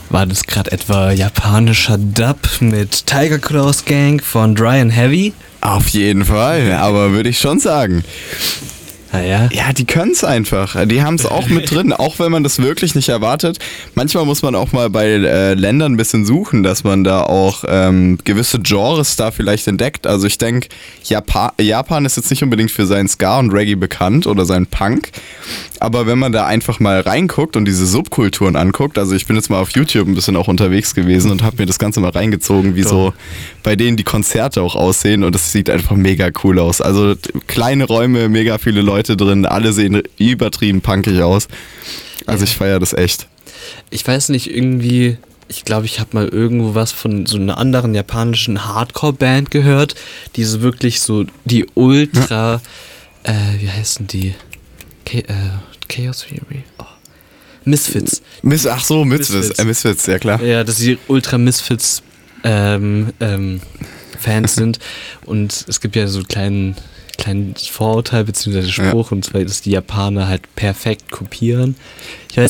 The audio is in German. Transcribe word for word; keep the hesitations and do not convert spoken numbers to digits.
War das gerade etwa japanischer Dub mit Tiger Claws Gang von Dry and Heavy? Auf jeden Fall, aber würde ich schon sagen. Naja. Ja, die können es einfach. Die haben es auch mit drin, auch wenn man das wirklich nicht erwartet. Manchmal muss man auch mal bei äh, Ländern ein bisschen suchen, dass man da auch ähm, gewisse Genres da vielleicht entdeckt. Also ich denke, Japan, Japan ist jetzt nicht unbedingt für seinen Ska und Reggae bekannt oder seinen Punk. Aber wenn man da einfach mal reinguckt und diese Subkulturen anguckt, also ich bin jetzt mal auf YouTube ein bisschen auch unterwegs gewesen und habe mir das Ganze mal reingezogen, wie so bei denen die Konzerte auch aussehen, und es sieht einfach mega cool aus. Also kleine Räume, mega viele Leute drin, alle sehen übertrieben punkig aus. Also Ja. ich feiere das echt. Ich weiß nicht, irgendwie, ich glaube, ich habe mal irgendwo was von so einer anderen japanischen Hardcore-Band gehört, die so wirklich so die Ultra, äh, wie heißen die? Cha- äh, Chaos Theory? Oh. Misfits. Miss, ach so, Misfits, Misfits. äh, Misfits, ja klar. Ja, dass sie Ultra Misfits ähm, ähm, Fans sind. Und es gibt ja so einen kleinen, kleinen Vorurteil bzw. Spruch, ja. Und zwar, dass die Japaner halt perfekt kopieren. Ich weiß